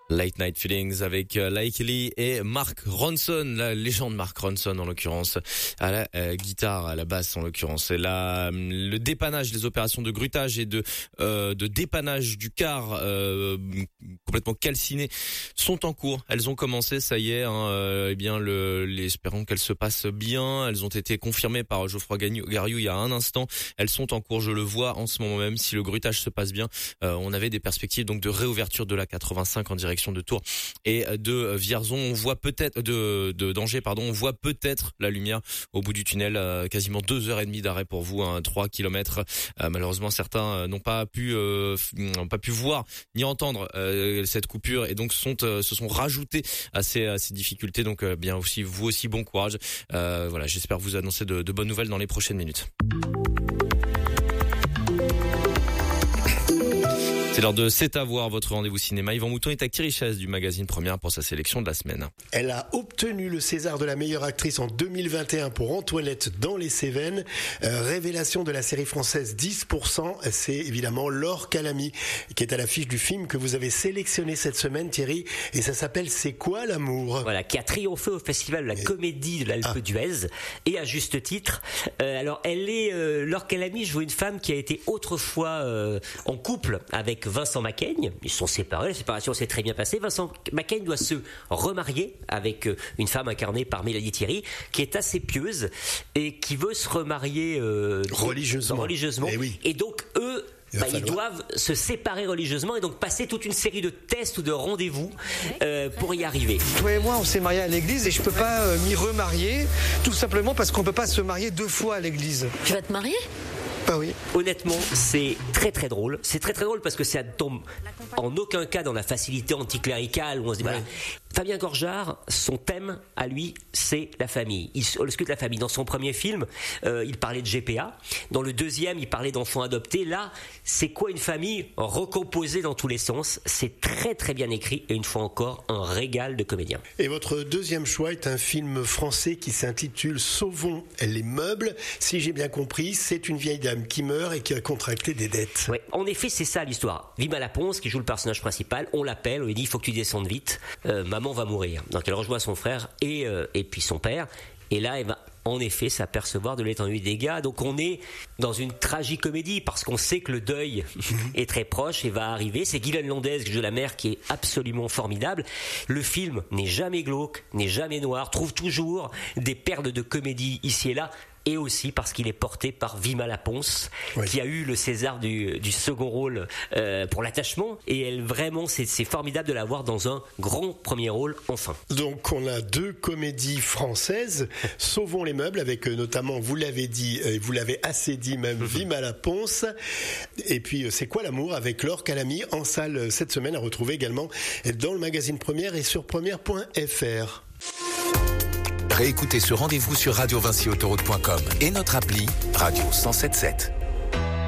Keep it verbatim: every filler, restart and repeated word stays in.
Late Night Feelings avec euh, Likely et Mark Ronson, la légende Mark Ronson en l'occurrence, à la euh, guitare, à la basse en l'occurrence. Et là, le dépannage, les opérations de grutage et de euh, de dépannage du car euh, complètement calciné sont en cours. Elles ont commencé, ça y est. Hein, euh, eh bien, le, les, espérons qu'elles se passent bien. Elles ont été confirmées par Geoffroy Gariou il y a un instant. Elles sont en cours, je le vois en ce moment même. Si le grutage se passe bien, euh, on avait des perspectives donc de réouverture de la quatre-vingt-cinq en direction de Tours et de Vierzon. On voit peut-être de, de d'Angers, pardon. On voit peut-être la lumière au bout du tunnel. Euh, quasiment deux heures et demie d'arrêt pour vous, hein, trois kilomètres. Euh, malheureusement, certains euh, n'ont pas pu, euh, n'ont pas pu voir ni entendre euh, cette coupure et donc sont, euh, se sont rajoutés à ces, à ces difficultés. Donc, euh, bien aussi, vous aussi, bon courage. Euh, voilà, j'espère vous annoncer de, de bonnes nouvelles dans les prochaines minutes. C'est l'heure de C'est à voir, votre rendez-vous cinéma. Yvan Mouton est avec Thierry Chaise du magazine Première pour sa sélection de la semaine. Elle a obtenu le César de la meilleure actrice en deux mille vingt et un pour Antoinette dans les Cévennes. Euh, révélation de la série française dix pour cent, c'est évidemment Laure Calamy qui est à l'affiche du film que vous avez sélectionné cette semaine, Thierry, et ça s'appelle C'est quoi l'amour ? Voilà, qui a triomphé au festival de la comédie de l'Alpe d'Huez, et à juste titre. Euh, alors, elle est euh, Laure Calamy joue une femme qui a été autrefois euh, en couple avec Vincent Macaigne. Ils sont séparés, la séparation s'est très bien passée. Vincent Macaigne doit se remarier avec une femme incarnée par Mélanie Thierry, qui est assez pieuse et qui veut se remarier euh, religieusement. religieusement. Et, oui. et donc eux, Bah, ils doivent se séparer religieusement et donc passer toute une série de tests ou de rendez-vous euh, pour y arriver. Toi et moi, on s'est mariés à l'église et je peux pas euh, m'y remarier, tout simplement parce qu'on peut pas se marier deux fois à l'église. Tu vas te marier ? Bah oui. Honnêtement, c'est très très drôle. C'est très très drôle parce que ça tombe en aucun cas dans la facilité anticléricale où on se dit voilà. Fabien Gorjard, son thème à lui, c'est la famille. Il ausculte la famille. Dans son premier film, euh, il parlait de G P A. Dans le deuxième, il parlait d'enfants adoptés. Là, c'est quoi une famille recomposée dans tous les sens ? C'est très très bien écrit et une fois encore, un régal de comédien. Et votre deuxième choix est un film français qui s'intitule Sauvons les meubles. Si j'ai bien compris, c'est une vieille dame qui meurt et qui a contracté des dettes. Ouais, en effet, c'est ça l'histoire. Vima Laponce, qui joue le personnage principal, on l'appelle, on lui dit il faut que tu descendes vite. Euh, maman va mourir. Donc elle rejoint son frère et, euh, et puis son père. Et là, elle va en effet s'apercevoir de l'étendue des dégâts. Donc on est dans une tragicomédie parce qu'on sait que le deuil est très proche et va arriver. C'est Guylaine Landès qui joue la mère qui est absolument formidable. Le film n'est jamais glauque, n'est jamais noir, trouve toujours des perles de comédie ici et là. Et aussi parce qu'il est porté par Vima Laponce, oui. qui a eu le César du, du second rôle euh, pour l'attachement. Et elle, vraiment, c'est, c'est formidable de la voir dans un grand premier rôle, enfin. Donc, on a deux comédies françaises. Sauvons les meubles, avec euh, notamment, vous l'avez dit, euh, vous l'avez assez dit même, Vima Laponce. Et puis, euh, C'est quoi l'amour avec Laure Calamy, en salle euh, cette semaine, à retrouver également dans le magazine Première et sur première point f r. Réécoutez ce rendez-vous sur radio vinci autoroute point com et notre appli Radio cent sept sept.